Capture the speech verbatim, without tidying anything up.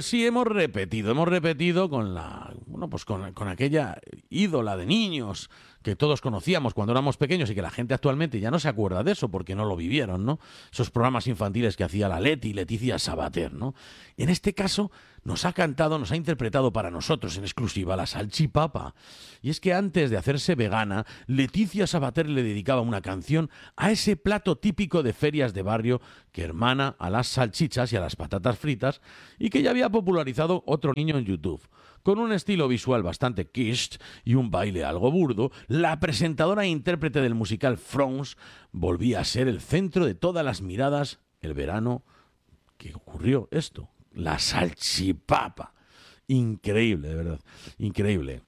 sí, hemos repetido, hemos repetido con la, bueno, pues con, con aquella ídola de niños que todos conocíamos cuando éramos pequeños y que la gente actualmente ya no se acuerda de eso porque no lo vivieron, ¿no? Esos programas infantiles que hacía la Leti, Leticia Sabater, ¿no? En este caso nos ha cantado, nos ha interpretado para nosotros en exclusiva la salchipapa. Y es que antes de hacerse vegana, Leticia Sabater le dedicaba una canción a ese plato típico de ferias de barrio que hermana a las salchichas y a las patatas fritas y que ya había popularizado otro niño en YouTube. Con un estilo visual bastante kitsch y un baile algo burdo, la presentadora e intérprete del musical Frowns volvía a ser el centro de todas las miradas el verano que ocurrió esto, la salchipapa. Increíble, de verdad, increíble.